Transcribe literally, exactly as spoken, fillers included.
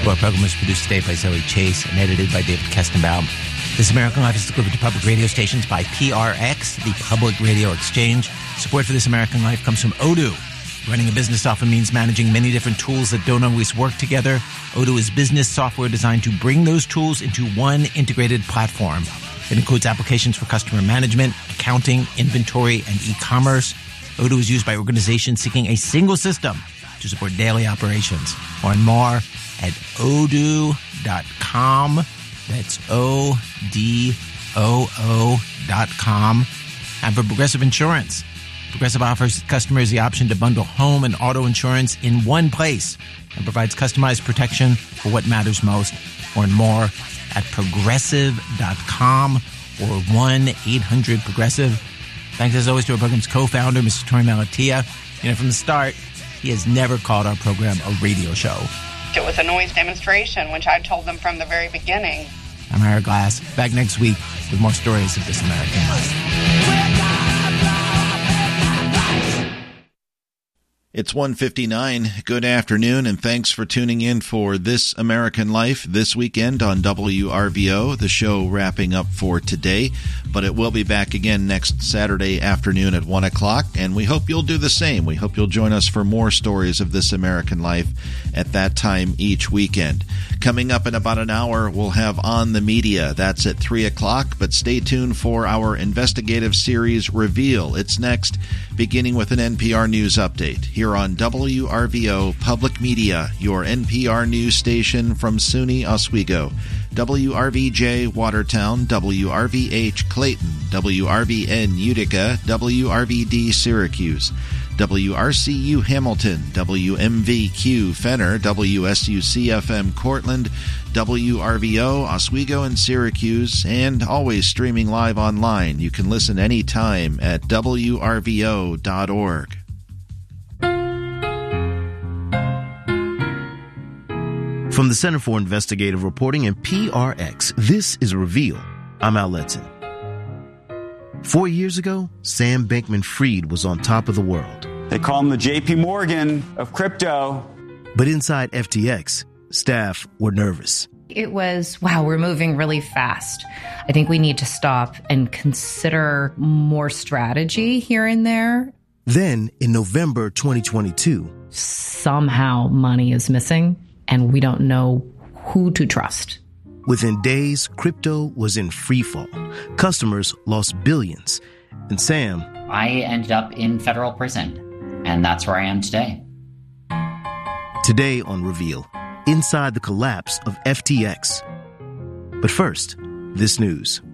Our program was produced today by Zoe Chase and edited by David Kestenbaum. This American Life is delivered to public radio stations by P R X, the Public Radio Exchange. Support for This American Life comes from Odoo. Running a business often means managing many different tools that don't always work together. Odoo is business software designed to bring those tools into one integrated platform. It includes applications for customer management, accounting, inventory, and e-commerce. Odoo is used by organizations seeking a single system to support daily operations. Learn more at odoo dot com. That's O D O O dot com. And for Progressive Insurance, Progressive offers customers the option to bundle home and auto insurance in one place and provides customized protection for what matters most. Learn more at progressive dot com or one eight hundred progressive. Thanks as always to our program's co-founder, Mister Torey Malatia. You know, from the start, he has never called our program a radio show. It was a noise demonstration, which I told them from the very beginning. I'm Ira Glass, back next week with more stories of This American Life. It's one fifty-nine. Good afternoon, and thanks for tuning in for This American Life this weekend on W R V O, the show wrapping up for today. But it will be back again next Saturday afternoon at one o'clock, and we hope you'll do the same. We hope you'll join us for more stories of This American Life at that time each weekend. Coming up in about an hour, we'll have On the Media. That's at three o'clock, but stay tuned for our investigative series, Reveal. It's next, beginning with an N P R News update. Here on W R V O Public Media, your N P R news station from SUNY Oswego. W R V J Watertown, W R V H Clayton, W R V N Utica, W R V D Syracuse, W R C U Hamilton, W M V Q Fenner, W S U C F M Cortland, W R V O Oswego and Syracuse, and always streaming live online. You can listen anytime at W R V O dot org. From the Center for Investigative Reporting and P R X, this is Reveal. I'm Al Letson. Four years ago, Sam Bankman-Fried was on top of the world. They call him the J P Morgan of crypto. But inside F T X, staff were nervous. It was, wow, we're moving really fast. I think we need to stop and consider more strategy here and there. Then, in November twenty twenty-two, somehow money is missing, and we don't know who to trust. Within days, crypto was in free fall. Customers lost billions. And Sam... I ended up in federal prison, and that's where I am today. Today on Reveal, inside the collapse of F T X. But first, this news.